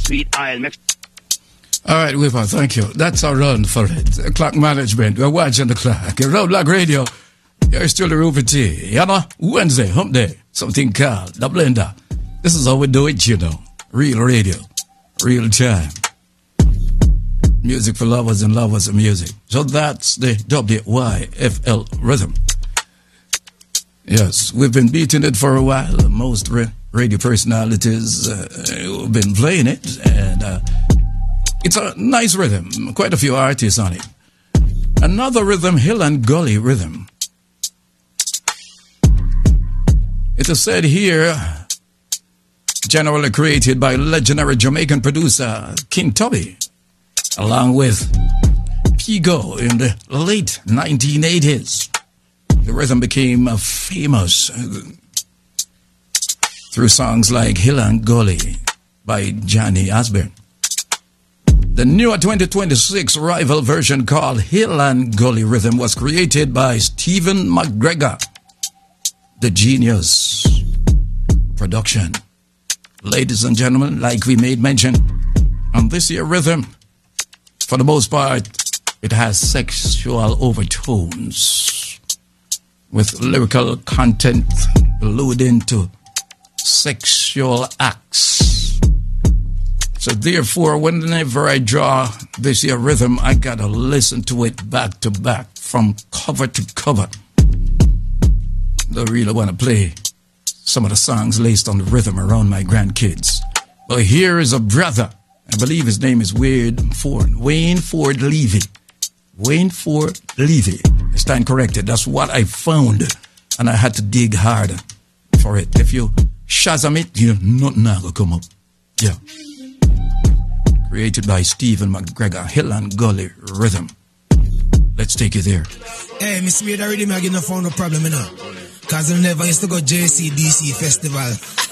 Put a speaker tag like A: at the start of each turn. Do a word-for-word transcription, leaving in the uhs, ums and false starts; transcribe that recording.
A: sweet oil mix.
B: All right, Whipper, thank you. That's our run for it. Clock management. We're watching the clock. Road Block Radio. You're still the Ruby T. You know, Wednesday, hump day. Something called the blender. This is how we do it, you know. Real radio. Real time. Music for lovers and lovers of music. So that's the W Y F L rhythm. Yes, we've been beating it for a while. Most ra- radio personalities uh, have been playing it. And uh, it's a nice rhythm. Quite a few artists on it. Another rhythm, Hill and Gully rhythm. It is said here, generally created by legendary Jamaican producer King Tubby, along with Pigo in the late nineteen eighties. The rhythm became uh, famous uh, through songs like Hill and Gully by Johnny Osborne. The newer twenty twenty-six rival version called Hill and Gully Rhythm was created by Stephen McGregor, the genius production. Ladies and gentlemen, like we made mention, on this here rhythm, for the most part, it has sexual overtones with lyrical content alluding to sexual acts. So therefore, whenever I draw this here rhythm, I gotta listen to it back to back, from cover to cover. Don't really want to play some of the songs laced on the rhythm around my grandkids. But here is a brother. I believe his name is Wayne Ford. Wayne Ford Levy. Wayne Ford Levy. I stand corrected. That's what I found. And I had to dig hard for it. If you Shazam it, you know, nothing will come up. Yeah. Created by Stephen McGregor. Hill and Gully Rhythm. Let's take you there.
C: Hey, Miss Wade already, I get no found no problem, you know. Cause I never used to go J C D C festival.